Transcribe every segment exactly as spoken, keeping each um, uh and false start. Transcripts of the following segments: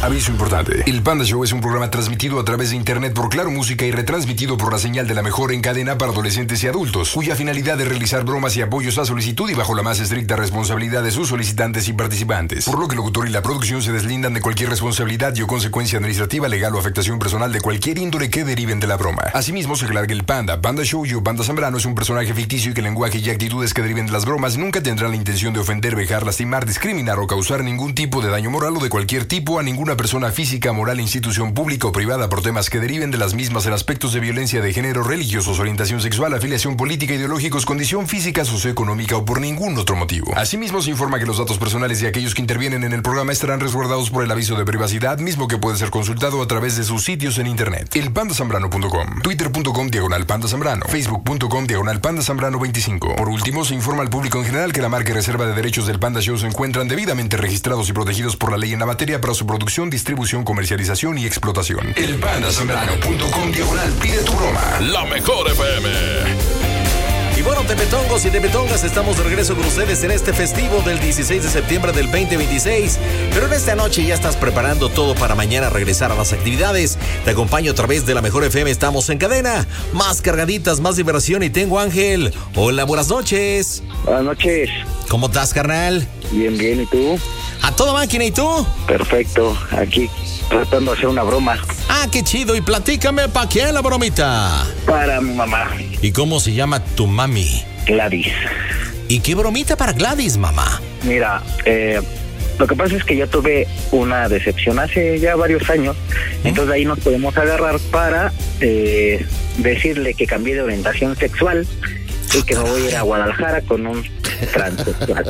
Aviso importante. El Panda Show es un programa transmitido a través de internet por Claro Música y retransmitido por la señal de la mejor en cadena para adolescentes y adultos, cuya finalidad es realizar bromas y apoyos a solicitud y bajo la más estricta responsabilidad de sus solicitantes y participantes. Por lo que el locutor y la producción se deslindan de cualquier responsabilidad y o consecuencia administrativa, legal o afectación personal de cualquier índole que deriven de la broma. Asimismo, se aclara que el Panda, Panda Show y o Panda Zambrano es un personaje ficticio y que el lenguaje y actitudes que deriven de las bromas nunca tendrán la intención de ofender, vejar, lastimar, discriminar o causar ningún tipo de daño moral o de cualquier tipo a ninguna persona física, moral, institución pública o privada por temas que deriven de las mismas en aspectos de violencia de género, religiosos, orientación sexual, afiliación política, ideológicos, condición física, socioeconómica o por ningún otro motivo. Asimismo, se informa que los datos personales de aquellos que intervienen en el programa estarán resguardados por el aviso de privacidad, mismo que puede ser consultado a través de sus sitios en internet. el panda zambrano punto com, twitter punto com diagonal panda zambrano, facebook punto com diagonal panda zambrano veinticinco. Por último, se informa al público en general que la marca y reserva de derechos del Panda Show se encuentran debidamente registrados y protegidos por la ley en la materia para su producción, distribución, comercialización y explotación. el panda zambrano punto com diagonal pide tu broma. La mejor F M. Y bueno, tepetongos y tepetongas, estamos de regreso con ustedes en este festivo del dieciséis de septiembre del veinte veintiséis. Pero en esta noche ya estás preparando todo para mañana regresar a las actividades. Te acompaño a través de la mejor F M, estamos en cadena. Más cargaditas, más diversión y tengo a Ángel. Hola, buenas noches. Buenas noches. ¿Cómo estás, carnal? Bien, bien, ¿y tú? A toda máquina, ¿y tú? Perfecto, aquí tratando de hacer una broma. Ah, qué chido, y platícame, ¿para quién la bromita? Para mi mamá. ¿Y cómo se llama tu mami? Gladys. ¿Y qué bromita para Gladys, mamá? Mira, eh, lo que pasa es que yo tuve una decepción hace ya varios años, ¿Eh? Entonces ahí nos podemos agarrar para eh, decirle que cambié de orientación sexual y que me voy a ir a Guadalajara con un transexual.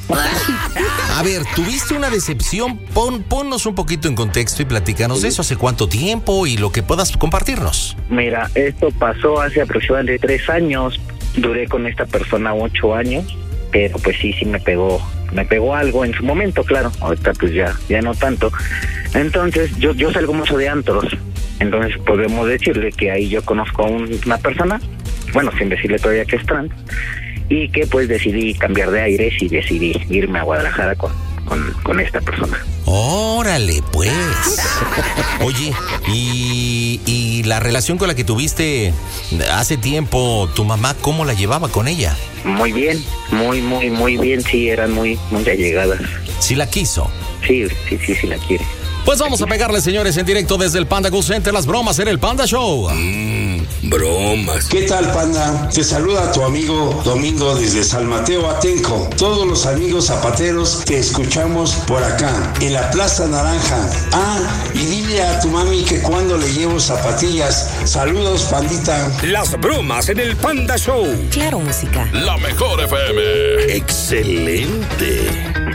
A ver, ¿tuviste una decepción? Pon, ponnos un poquito en contexto y platícanos de eso. ¿Hace cuánto tiempo y lo que puedas compartirnos? Mira, esto pasó hace aproximadamente tres años. Duré con esta persona ocho años, pero pues sí, sí me pegó, me pegó algo en su momento, claro. Ahorita pues ya, ya no tanto. Entonces, yo, yo salgo mucho de antros. Entonces podemos decirle que ahí yo conozco a un, una persona, bueno, sin decirle todavía que es trans, y que pues decidí cambiar de aires y decidí irme a Guadalajara con, con, con esta persona. Órale, pues. Oye, y, y la relación con la que tuviste hace tiempo, tu mamá, ¿cómo la llevaba con ella? Muy bien, muy, muy, muy bien, sí, eran muy, muy allegadas. ¿Sí la quiso? Sí, sí, sí, sí la quiere. Pues vamos a pegarle, señores, en directo desde el Panda Cool Center, las bromas en el Panda Show. Mmm, bromas. ¿Qué tal, Panda? Te saluda tu amigo Domingo desde San Mateo Atenco. Todos los amigos zapateros te escuchamos por acá, en la Plaza Naranja. Ah, y dile a tu mami que cuando le llevo zapatillas. Saludos, pandita. Las bromas en el Panda Show. Claro Música. La mejor F M. Excelente.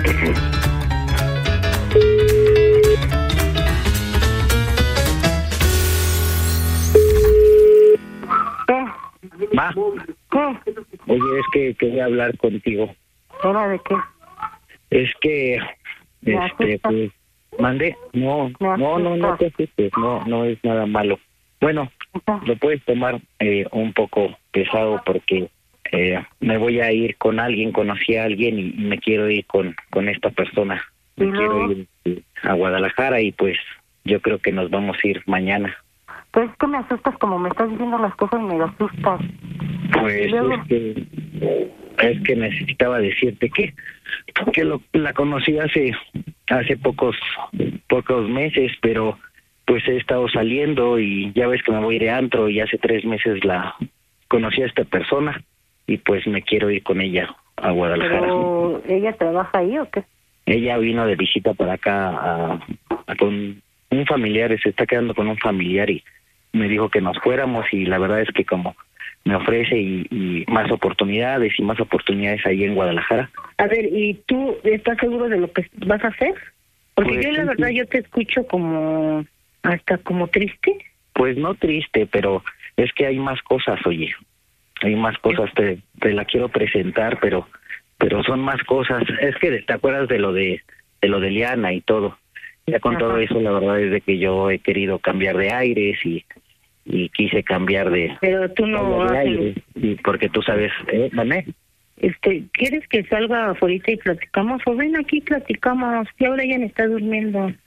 Ma, ¿Qué? oye, es que quería hablar contigo. ¿Era de qué? Es que, Me este, asusta. pues, mandé. No, Me no, no, no te asustes, no, no es nada malo. Bueno, Ajá. lo puedes tomar eh, un poco pesado porque eh, me voy a ir con alguien, conocí a alguien y me quiero ir con, con esta persona. Me ¿Y quiero luego? ir eh, a Guadalajara y pues yo creo que nos vamos a ir mañana. Pues es que me asustas como me estás diciendo las cosas, me asustas. Pues Luego. es que es que necesitaba decirte que que lo, la conocí hace hace pocos pocos meses, pero pues he estado saliendo y ya ves que me voy a ir de antro y hace tres meses la conocí a esta persona y pues me quiero ir con ella a Guadalajara. ¿Pero ella trabaja ahí o qué? Ella vino de visita para acá a, a con un familiar, se está quedando con un familiar y me dijo que nos fuéramos y la verdad es que como me ofrece y, y más oportunidades y más oportunidades ahí en Guadalajara. A ver, ¿y tú estás seguro de lo que vas a hacer? Porque Pues, yo la sí, verdad sí. yo te escucho como hasta como triste. Pues no triste, pero es que hay más cosas, oye. Hay más cosas, te, te la quiero presentar, pero pero son más cosas. Es que te acuerdas de lo de de lo de Liana y todo. Ya con Ajá. todo eso, la verdad es de que yo he querido cambiar de aires y y quise cambiar de, Pero tú no de haces. aires, y porque tú sabes, ¿eh, Mané? Este, ¿quieres que salga afuera y platicamos? O ven aquí y platicamos. Que ahora ella está durmiendo.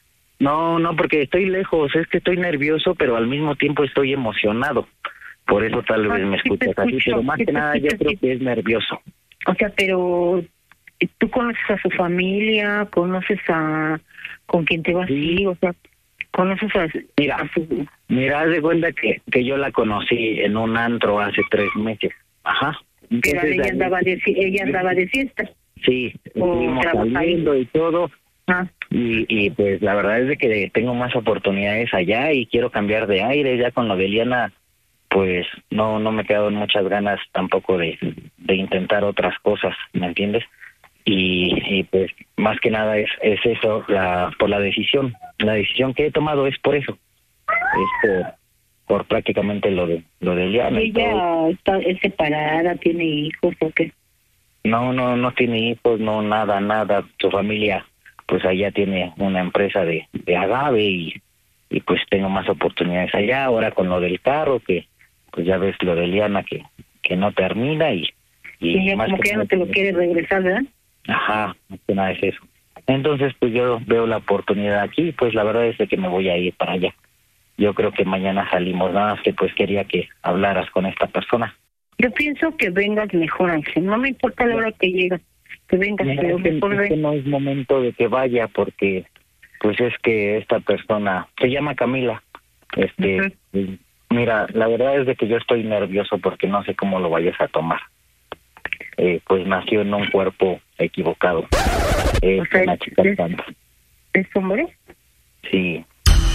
No, no, porque estoy lejos, es que estoy nervioso, pero al mismo tiempo estoy emocionado. Por eso tal vez Ah, me sí te escuchas así, escucho, pero más sí que te nada yo escucho, creo sí. que es nervioso. O sea, pero tú conoces a su familia, conoces a con quién te vas a ir, o sea, conoces a, Mira, a su... mira, haz de cuenta que, que yo la conocí en un antro hace tres meses. Ajá. Pero Entonces, ella ahí- andaba de fi- ella andaba de fiesta. Sí, o estuvimos trabaja ahí. saliendo y todo. Ah, Y, y pues la verdad es de que tengo más oportunidades allá y quiero cambiar de aire. Ya con lo de Eliana, pues no no me quedaron muchas ganas tampoco de, de intentar otras cosas, ¿me entiendes? Y, y pues más que nada es, es eso, la por la decisión. La decisión que he tomado es por eso. Es por, por prácticamente lo de lo de Eliana. y todo. ella está es separada, tiene hijos o qué. No, no, no tiene hijos, no, nada, nada. Su familia, pues allá tiene una empresa de, de agave y, y pues tengo más oportunidades allá. Ahora con lo del carro, que pues ya ves lo de Eliana que, que no termina y... Y ella más como que ya no te lo quiere regresar, ¿verdad? Ajá, más que nada es eso. Entonces, pues yo veo la oportunidad aquí, pues la verdad es de que me voy a ir para allá. Yo creo que mañana salimos, nada más que pues quería que hablaras con esta persona. Yo pienso que vengas mejor, Ángel. No me importa la hora que llegas, que vengas, Mira, pero es que, mejor es que ven. no es momento de que vaya porque pues es que esta persona se llama Camila. Este, Ujú. pues, mira, la verdad es de que yo estoy nervioso porque no sé cómo lo vayas a tomar. Eh, pues nació en un cuerpo equivocado. Es O sea, una chica es- trans. ¿Es hombre? Sí.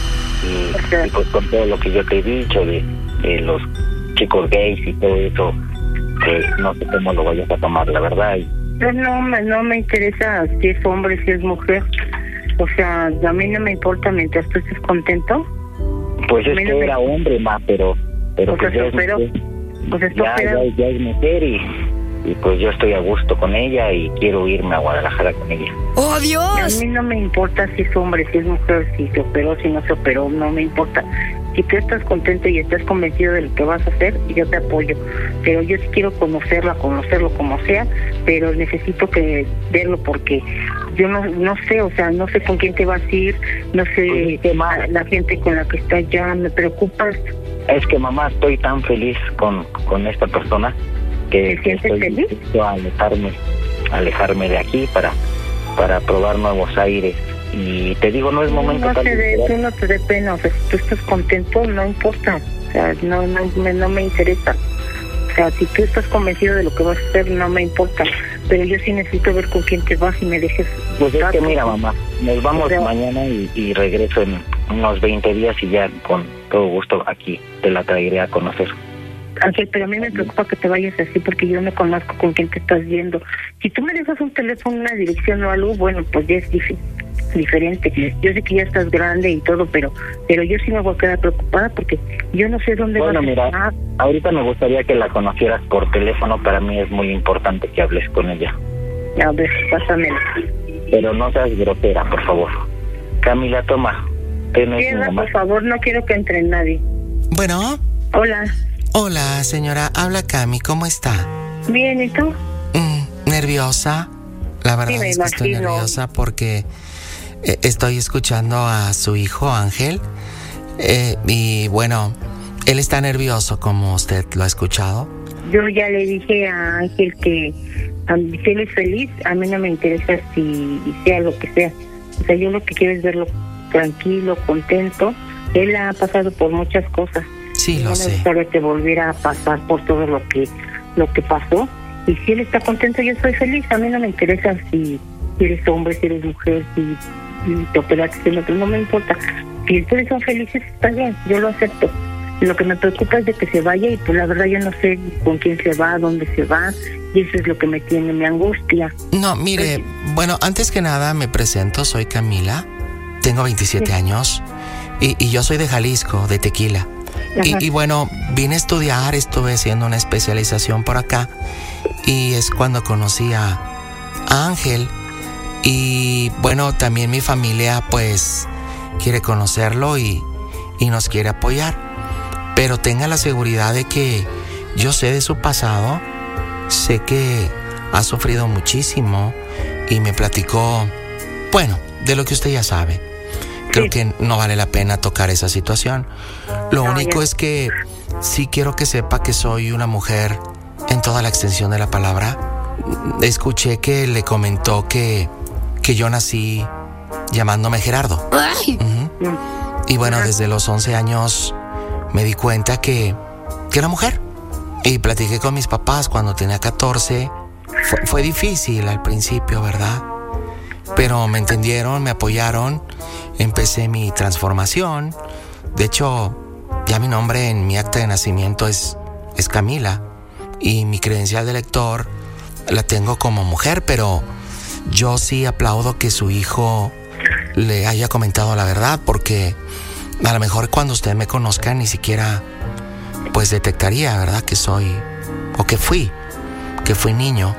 Y, O sea- y pues con todo lo que yo te he dicho de, de los chicos gays y todo eso, pues no sé cómo lo vayas a tomar, la verdad. Y, Pues no, me- no me interesa si es hombre, si es mujer. O sea, a mí no me importa mientras tú estés contento. pues es A mí no que me- era hombre, ma, pero pero O sea, pues ya se es operó. mujer. O sea, está Ya, operado. ya, ya es mujer y, y pues yo estoy a gusto con ella y quiero irme a Guadalajara con ella. ¡Oh, A Dios! mí no me importa si es hombre, si es mujer, si se operó, si no se operó, no me importa. Si tú estás contento y estás convencido de lo que vas a hacer, yo te apoyo. Pero yo sí quiero conocerla, conocerlo como sea, pero necesito que verlo porque yo no no sé, o sea, no sé con quién te vas a ir, no sé Pues, ¿qué más? la gente con la que estás ya, me preocupas. Es que mamá, estoy tan feliz con, con esta persona que, ¿Te que sientes estoy feliz? dispuesto a alejarme, alejarme de aquí para, para probar nuevos aires. Y te digo, no es momento No tal te de dé, esperar. tú no te dé pena, o sea, si tú estás contento, no importa, o sea, no, no, me, no me interesa. O sea, si tú estás convencido de lo que vas a hacer, no me importa, pero yo sí necesito ver con quién te vas y me dejes. Pues es buscar, que mira, porque- mamá, nos vamos O sea- mañana y, y regreso en unos veinte días y ya con todo gusto aquí te la traeré a conocer. Ángel, pero a mí me preocupa que te vayas así porque yo no conozco con quién te estás viendo. Si tú me dejas un teléfono, una dirección o algo, bueno, pues ya es difícil. Diferente. Yo sé que ya estás grande y todo, pero pero yo sí me voy a quedar preocupada porque yo no sé dónde Bueno, vas a mira, estar. ahorita me gustaría que la conocieras por teléfono, para mí es muy importante que hables con ella. A ver, pásamela. Pero no seas grosera, por favor. Camila, toma. Ten es mi Cierra, mamá. por favor, no quiero que entre nadie. Bueno, Hola. hola señora, habla Cami, ¿cómo está? Bien, ¿y tú? Mm, ¿Nerviosa? La verdad Sí, me es que estoy imagino. nerviosa porque eh, estoy escuchando a su hijo Ángel eh, y bueno, él está nervioso como usted lo ha escuchado. Yo ya le dije a Ángel que a mí, si él es feliz, a mí no me interesa si sea lo que sea. O sea, yo lo que quiero es verlo tranquilo, contento. Él ha pasado por muchas cosas. Sí, no lo me sé. gustaría que volviera a pasar por todo lo que lo que pasó. Y si él está contento, yo soy feliz. A mí no me interesa si, si eres hombre, si eres mujer, si, si te operaste, no, no me importa. Si ustedes son felices, está bien, yo lo acepto. Lo que me preocupa es de que se vaya y pues la verdad yo no sé con quién se va, dónde se va, y eso es lo que me tiene, me angustia. No, mire, bueno, antes que nada me presento, soy Camila, tengo veintisiete años y, y yo soy de Jalisco, de Tequila. Y, Ajá. y bueno, vine a estudiar, estuve haciendo una especialización por acá y es cuando conocí a, a Ángel y bueno, también mi familia pues quiere conocerlo y, y nos quiere apoyar. Pero tenga la seguridad de que yo sé de su pasado, sé que ha sufrido muchísimo y me platicó, bueno, de lo que usted ya sabe. creo sí. que no vale la pena tocar esa situación. Lo No, único ya. es que sí quiero que sepa que soy una mujer en toda la extensión de la palabra. Escuché que le comentó que, que yo nací llamándome Gerardo. Ujú. Y bueno, desde los once años me di cuenta que, que era mujer. Y platiqué con mis papás cuando tenía catorce. Fue, fue difícil al principio, ¿verdad? Pero me entendieron, me apoyaron. Empecé mi transformación. De hecho, ya mi nombre en mi acta de nacimiento es, es Camila. Y mi credencial de lector la tengo como mujer, pero yo sí aplaudo que su hijo le haya comentado la verdad, porque a lo mejor cuando usted me conozca ni siquiera pues detectaría, ¿verdad? Que soy, o que fui, que fui niño,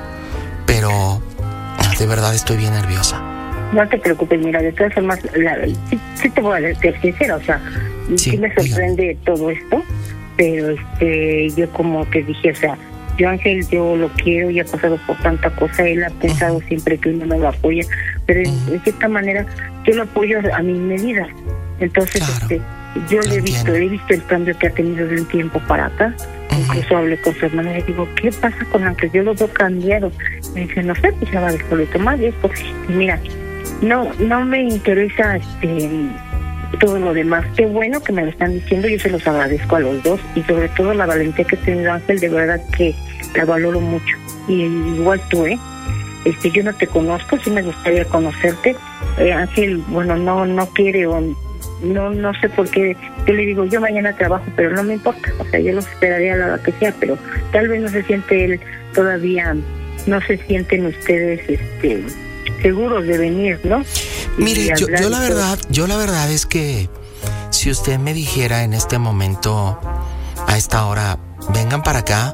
pero de verdad estoy bien nerviosa. No te preocupes, mira, de todas formas, la, sí, sí te voy a ser sincera, o sea, sí, sí me sorprende dígame. todo esto, pero este, yo como te dije, o sea, yo Ángel, yo lo quiero y ha pasado por tanta cosa, él ha pensado uh-huh. siempre que uno no lo apoya, pero uh-huh. de cierta manera yo lo apoyo a mi medida. Entonces, claro. este, yo le he visto, he visto el cambio que ha tenido de un tiempo para acá. Uh-huh. Incluso hablé con su hermana y le digo, ¿qué pasa con Ángel? Yo lo veo cambiado. Me dice, no sé, pues ya va a dejar de tomar y esto. Y mira, no, no me interesa este todo lo demás. Qué bueno que me lo están diciendo, yo se los agradezco a los dos, y sobre todo la valentía que ha tenido Ángel, de verdad que la valoro mucho. Y igual tú, ¿eh? Este, yo no te conozco, sí me gustaría conocerte. Eh, Ángel, bueno, no no quiere o no no sé por qué. Yo le digo, yo mañana trabajo, pero no me importa. O sea, yo los esperaría a la hora que sea, pero tal vez no se siente él todavía, no se sienten ustedes este seguros de venir, ¿no? Mire, yo, yo la verdad, yo la verdad es que si usted me dijera en este momento, a esta hora, vengan para acá,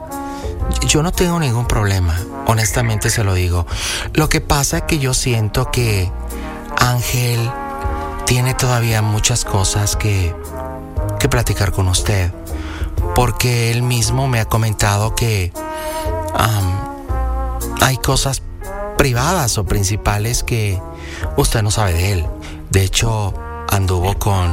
yo no tengo ningún problema, honestamente se lo digo. Lo que pasa es que yo siento que Ángel tiene todavía muchas cosas que, que platicar con usted, porque él mismo me ha comentado que um, hay cosas privadas o principales que usted no sabe de él. De hecho, anduvo con,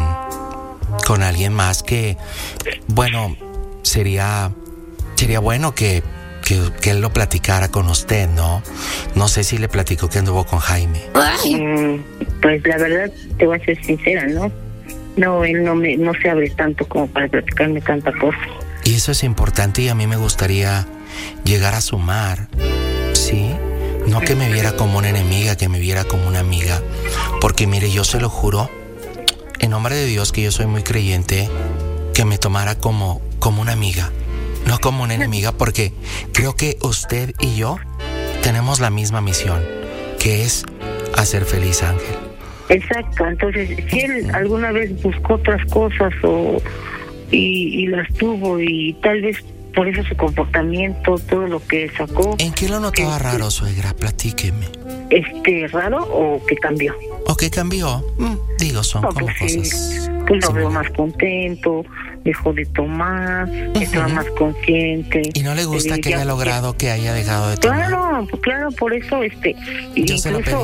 con alguien más que, bueno, sería, sería bueno que, que, que él lo platicara con usted, ¿no? No sé si le platicó que anduvo con Jaime. Mm, pues la verdad, te voy a ser sincera, ¿no? No, él no, me, no se abre tanto como para platicarme tanta cosa. Y eso es importante, y a mí me gustaría llegar a sumar, ¿sí? No que me viera como una enemiga, que me viera como una amiga. Porque mire, yo se lo juro, en nombre de Dios, que yo soy muy creyente, que me tomara como, como una amiga, no como una enemiga, porque creo que usted y yo tenemos la misma misión, que es hacer feliz a Ángel. Exacto, entonces si él alguna vez buscó otras cosas o y, y las tuvo, y tal vez por eso su comportamiento, todo lo que sacó. ¿En qué lo notaba este, raro, suegra? Platíqueme. Este, ¿raro o que cambió? ¿O que cambió? Mm, digo, son no, como pues cosas... Sí, pues lo veo más contento, dejó de tomar, uh-huh. estaba más consciente. ¿Y no le gusta que haya logrado que haya dejado de tomar? Claro, claro, por eso, este... Yo se lo pedí.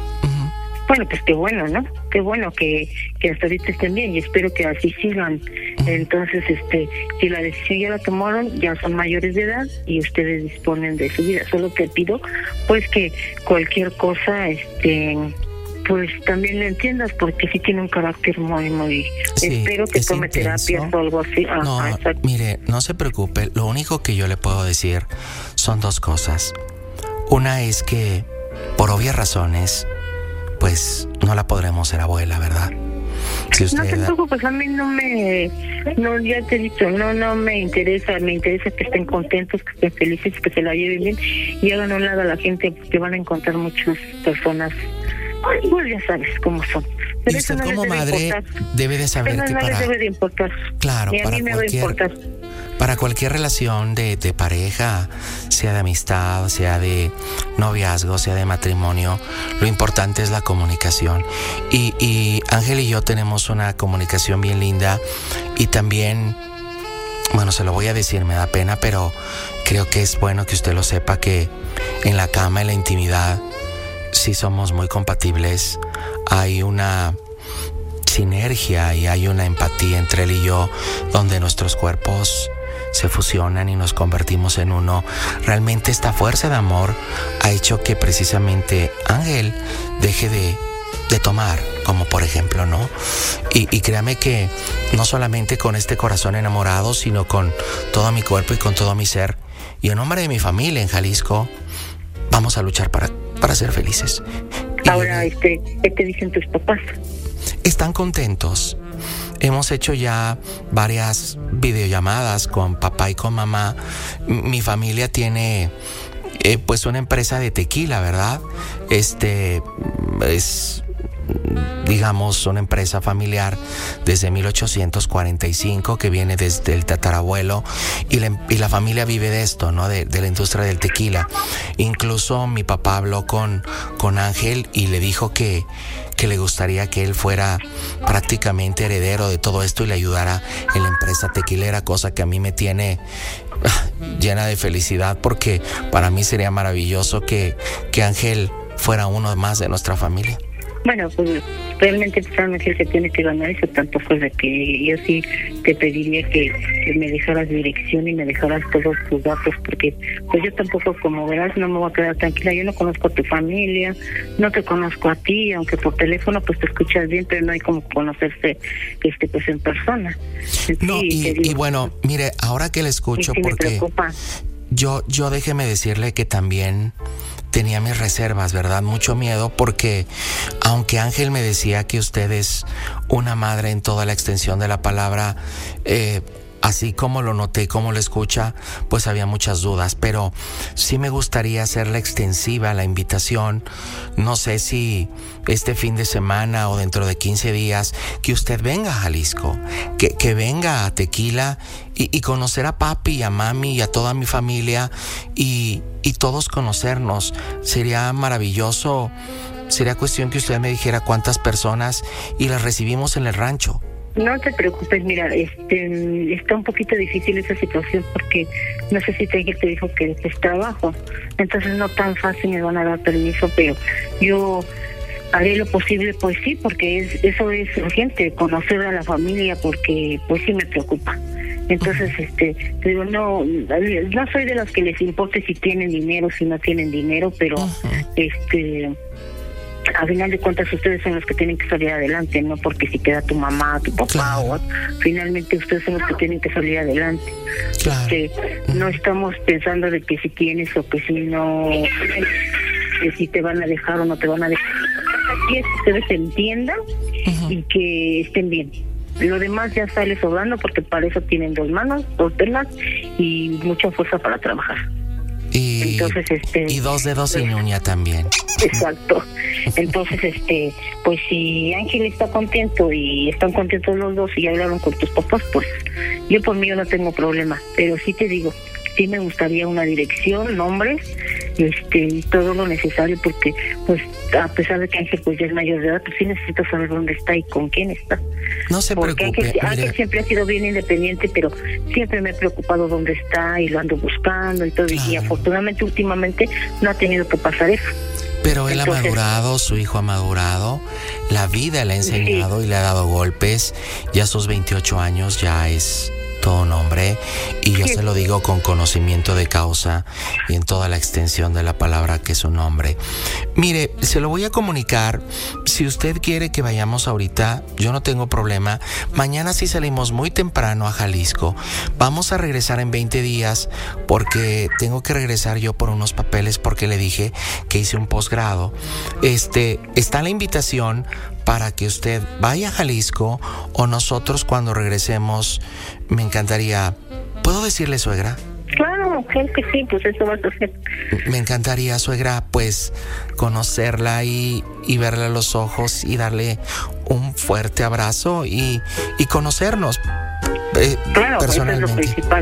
Bueno, pues qué bueno, ¿no? Qué bueno que, que hasta ahorita estén bien, y espero que así sigan. Entonces, este, si la decisión ya la tomaron, ya son mayores de edad y ustedes disponen de su vida. Solo te pido, pues, que cualquier cosa, este, pues también lo entiendas, porque sí tiene un carácter muy, muy... Sí, espero que tome terapia o algo así. Ah, no, ah, mire, no se preocupe. Lo único que yo le puedo decir son dos cosas. Una es que, por obvias razones, pues no la podremos ser abuela, ¿verdad? Si usted... No te preocupes, a mí no me, no, ya te he dicho, no, no me interesa, me interesa que estén contentos, que estén felices, que se la lleven bien y hagan a un lado a la gente, porque van a encontrar muchas personas, pues ya sabes cómo son. Pero y usted no como madre importar. Debe de saber Pero que no para... les debe de importar. Claro, y a para mí me cualquier... va a importar. Para cualquier relación de, de pareja, sea de amistad, sea de noviazgo, sea de matrimonio, lo importante es la comunicación. Y, y Ángel y yo tenemos una comunicación bien linda, y también, bueno, se lo voy a decir, me da pena, pero creo que es bueno que usted lo sepa, que en la cama, en la intimidad, sí somos muy compatibles. Hay una sinergia y hay una empatía entre él y yo, donde nuestros cuerpos se fusionan y nos convertimos en uno. Realmente esta fuerza de amor ha hecho que precisamente Ángel deje de, de tomar, como por ejemplo, ¿no? Y, y créame que no solamente con este corazón enamorado, sino con todo mi cuerpo y con todo mi ser, y en nombre de mi familia en Jalisco, vamos a luchar para, para ser felices. Ahora, y, este, ¿qué te dicen tus papás? Están contentos. Hemos hecho ya varias videollamadas con papá y con mamá. Mi familia tiene eh, pues una empresa de tequila, ¿verdad? Este es, digamos, una empresa familiar desde mil ochocientos cuarenta y cinco que viene desde el tatarabuelo, y la, y la familia vive de esto, ¿no? De, de la industria del tequila. Incluso mi papá habló con, con Ángel y le dijo que que le gustaría que él fuera prácticamente heredero de todo esto y le ayudara en la empresa tequilera, cosa que a mí me tiene llena de felicidad, porque para mí sería maravilloso que, que Ángel fuera uno más de nuestra familia. Bueno, pues realmente Ángel se tiene que ganar eso, tanto fue de que yo sí te pediría que, que me dejaras dirección y me dejaras todos tus datos, porque pues yo tampoco, como verás, no me voy a quedar tranquila. Yo no conozco a tu familia, no te conozco a ti, aunque por teléfono pues te escuchas bien, pero no hay como conocerse este pues en persona. No, sí, y, digo, y bueno, mire, ahora que le escucho, sí, sí, porque yo, yo déjeme decirle que también tenía mis reservas, ¿verdad? Mucho miedo, porque aunque Ángel me decía que usted es una madre en toda la extensión de la palabra, eh, así como lo noté, como lo escucha, pues había muchas dudas, pero sí me gustaría hacerle extensiva la invitación. No sé si este fin de semana o dentro de quince días, que usted venga a Jalisco, que, que venga a Tequila y, y conocer a papi y a mami y a toda mi familia y, y todos conocernos. Sería maravilloso. Sería cuestión que usted me dijera cuántas personas y las recibimos en el rancho. No te preocupes, mira, este, está un poquito difícil esa situación porque no sé si te, te dijo que es trabajo, entonces no tan fácil me van a dar permiso, pero yo haré lo posible, pues sí, porque es, eso es urgente, conocer a la familia, porque pues sí me preocupa. Entonces, este, digo, no, no soy de las que les importe si tienen dinero, si no tienen dinero, pero este... a final de cuentas ustedes son los que tienen que salir adelante, no porque si queda tu mamá, tu papá, claro. o finalmente ustedes son los que tienen que salir adelante. Claro. Este, no estamos pensando de que si tienes o que si no, que si te van a dejar o no te van a dejar. Aquí es que ustedes se entiendan uh-huh. y que estén bien. Lo demás ya sale sobrando porque para eso tienen dos manos, dos piernas y mucha fuerza para trabajar. Y, Entonces, este, y dos dedos pues, y uña también. Exacto. Entonces, este, pues si Ángel está contento y están contentos los dos y ya hablaron con tus papás, pues yo por mí no tengo problema. Pero sí te digo, sí me gustaría una dirección, nombres, este, y todo lo necesario, porque pues a pesar de que Ángel pues ya es mayor de edad, pues sí necesito saber dónde está y con quién está. No se porque preocupe. Ángel, Ángel siempre ha sido bien independiente, pero siempre me he preocupado dónde está y lo ando buscando y todo. Claro. Y afortunadamente últimamente no ha tenido que pasar eso. Pero él Entonces, ha madurado, su hijo ha madurado, la vida le ha enseñado sí. y le ha dado golpes. Ya a sus veintiocho años ya es todo un hombre, y yo sí. se lo digo con conocimiento de causa y en toda la extensión de la palabra que es un hombre. Mire, se lo voy a comunicar. Si usted quiere que vayamos ahorita, yo no tengo problema. Mañana sí salimos muy temprano a Jalisco. Vamos a regresar en veinte días porque tengo que regresar yo por unos papeles, porque le dije que hice un posgrado. Este, está la invitación para que usted vaya a Jalisco, o nosotros cuando regresemos, me encantaría. ¿Puedo decirle, suegra? Claro, claro que sí, pues eso vas a hacer. Me encantaría, suegra, pues conocerla y, y verle a los ojos y darle un fuerte abrazo y, y conocernos. Eh, claro, personalmente. eso es lo principal.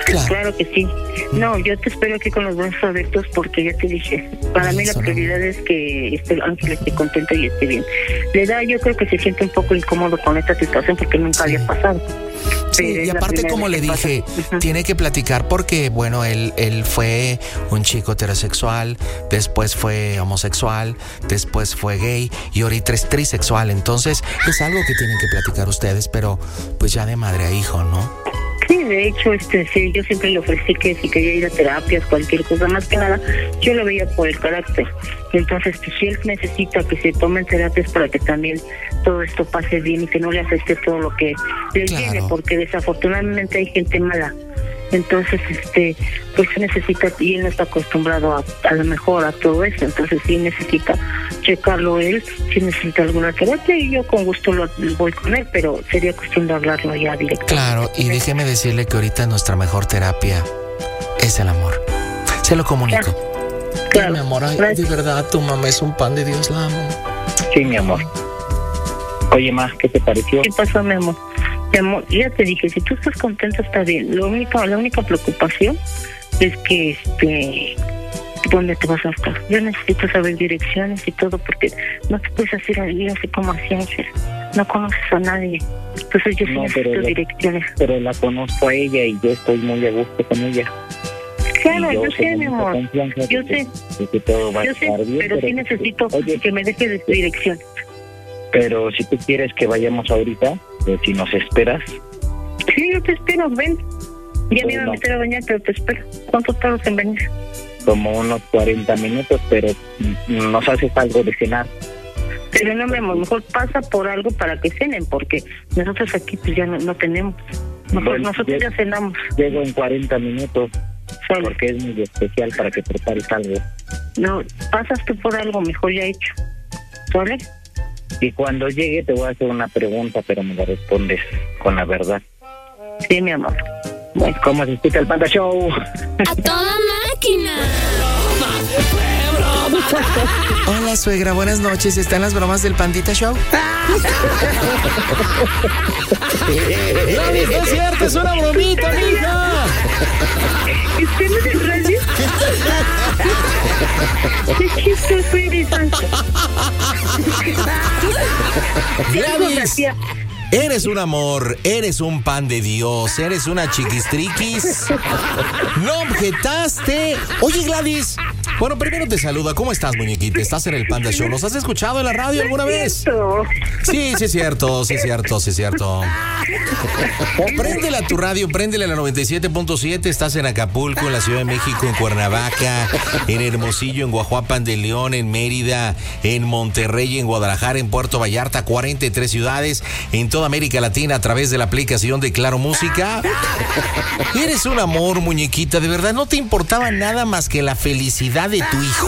Claro. claro que sí. No, yo te espero aquí con los brazos abiertos porque ya te dije, para Ay, mí la prioridad no. es que este Ángel esté contento y esté bien. Le da, yo creo que se siente un poco incómodo con esta situación porque nunca sí. había pasado. Sí, y aparte, como le dije, uh-huh. tiene que platicar porque, bueno, él, él fue un chico heterosexual, después fue homosexual, después fue gay y ahorita es trisexual. Entonces, es algo que tienen que platicar ustedes, pero pues ya de madre a hijo, ¿no? Sí, de hecho, este, sí, yo siempre le ofrecí que si quería ir a terapias, cualquier cosa, más que nada, yo lo veía por el carácter. Entonces, pues, si él necesita que se tomen terapias para que también todo esto pase bien y que no le afecte todo lo que le claro. viene, porque desafortunadamente hay gente mala. Entonces, este, pues necesita, y él no está acostumbrado a, a lo mejor a todo eso, entonces sí necesita checarlo él, si necesita alguna terapia y yo con gusto lo, lo voy con él, pero sería cuestión de hablarlo ya directamente. Claro, y déjeme decirle que ahorita nuestra mejor terapia es el amor. Se lo comunico. Claro, claro. Mi amor, ay, de verdad, tu mamá es un pan de Dios, la amo. Sí, mi amor. Oye, ma, ¿qué te pareció? ¿Qué pasó, mi amor? Mi amor, ya te dije, si tú estás contento está bien. Lo único, la única preocupación es que, este, ¿dónde te vas a estar? Yo necesito saber direcciones y todo porque no te puedes hacer ir así como así, Ángel. No conoces a nadie. Entonces yo sí no, necesito pero direcciones. La, pero la conozco a ella y yo estoy muy a gusto con ella. Claro, yo, yo sé, mi amor. Yo sé. Que, que todo va yo a estar sé, bien, pero, pero sí necesito oye, que me dejes de dirección. Pero si tú quieres que vayamos ahorita, pues si nos esperas. Sí, yo te espero, ven. Ya pues me iba no. a meter a bañar, pero te espero. ¿Cuánto tardas en venir? Como unos cuarenta minutos, pero nos haces algo de cenar. Pero no, mi amor, mejor pasa por algo para que cenen, porque nosotros aquí pues ya no, no tenemos. Mejor bueno, nosotros ya cenamos. Llego en cuarenta minutos, ¿sale? Porque es muy especial para que prepares algo. No, pasas tú por algo mejor ya hecho. ¿Sale? Y cuando llegue te voy a hacer una pregunta, pero me la respondes con la verdad. Sí, mi amor. Bueno, ¿cómo se escucha el Panda Show? ¡A toda máquina! Hola, suegra, buenas noches. ¿Están las bromas del Pandita Show? No, no es cierto, es una bromita, mija. ¿Estamos en radio? ¡Qué chistoso eres, Ángel! Gladys, eres un amor, eres un pan de Dios, eres una chiquistriquis. No objetaste. Oye, Gladys, bueno, primero te saluda. ¿Cómo estás, muñequita? Estás en el Panda Show. ¿Nos has escuchado en la radio alguna vez? Sí, sí es cierto, sí es cierto, sí es cierto. Préndela a tu radio, préndela a la noventa y siete punto siete. Estás en Acapulco, en la Ciudad de México, en Cuernavaca, en Hermosillo, en Guajuapan de León, en Mérida, en Monterrey, en Guadalajara, en Puerto Vallarta, cuarenta y tres ciudades, en toda América Latina a través de la aplicación de Claro Música. Eres un amor, muñequita, de verdad no te importaba nada más que la felicidad de tu hijo.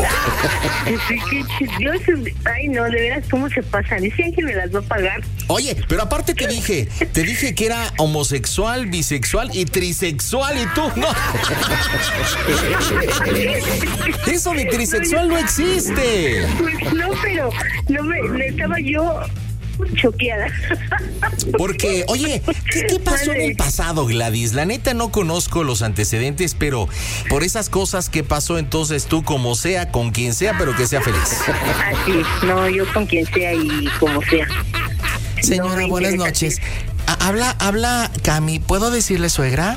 Ay, no, de veras, ¿cómo se pasa? Decían que me las va a pagar. Oye, pero aparte te dije, te dije que era homosexual, bisexual y trisexual y tú, no. Eso de trisexual no existe. Pues no, pero no me, me estaba yo choqueada. Porque, oye, ¿qué, qué pasó en el pasado, Gladys? La neta no conozco los antecedentes, pero por esas cosas que pasó, entonces tú como sea, con quien sea, pero que sea feliz. Así, no, yo con quien sea y como sea. Señora, no buenas noches. Habla, habla Cami, ¿puedo decirle suegra?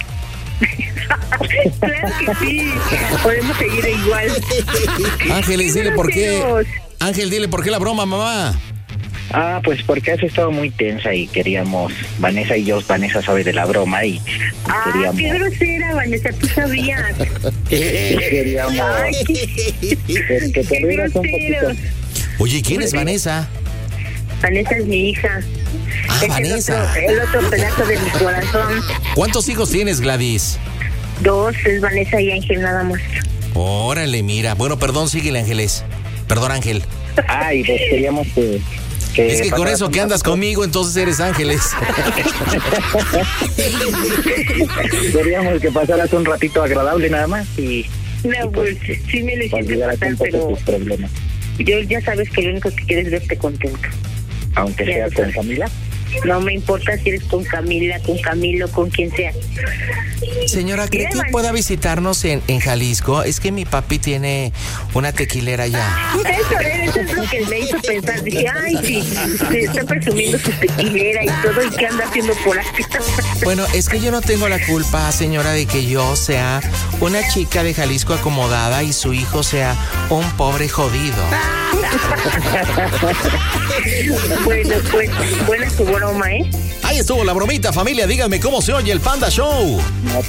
Claro que sí, podemos seguir igual. Ángeles, dile por qué. Ángel, dile por qué la broma, mamá. Ah, pues porque has estado muy tensa y queríamos, Vanessa y yo, Vanessa sabe de la broma y ah, queríamos... qué grosera, Vanessa, tú sabías. Queríamos... Ay, pues que te rieras un poquito. Oye, ¿quién es Vanessa? Vanessa es mi hija. Ah, es Vanessa. El otro, el otro pedazo de mi corazón. ¿Cuántos hijos tienes, Gladys? Dos, es Vanessa y Ángel nada más. Órale, mira. Bueno, perdón, síguele, Ángeles. Perdón, Ángel. Ay, pues queríamos que... Que es que con eso que andas conmigo, entonces eres Ángeles. Queríamos que pasaras un ratito agradable nada más y... No, y pues, pues sí me lo hiciste pasar, pero... Yo ya sabes que lo único que quieres es verte contento. Aunque ya sea con familia. No me importa si eres con Camila, con Camilo, con quien sea. Señora, ¿cree que pueda visitarnos en, en Jalisco? Es que mi papi tiene una tequilera allá. Eso, eso es lo que me hizo pensar. Dije, ay, sí, se está presumiendo su tequilera y todo, ¿y qué anda haciendo por aquí? Bueno, es que yo no tengo la culpa, señora, de que yo sea una chica de Jalisco acomodada y su hijo sea un pobre jodido. Bueno, pues, buena tu broma, ¿eh? Ahí estuvo la bromita, familia. Díganme cómo se oye el Panda Show. No,